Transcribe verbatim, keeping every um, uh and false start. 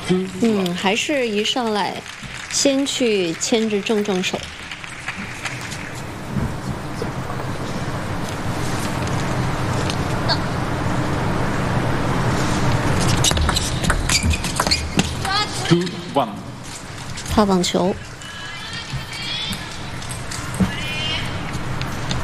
嗯，还是一上来先去牵制正正手。 Two one， 擦网球。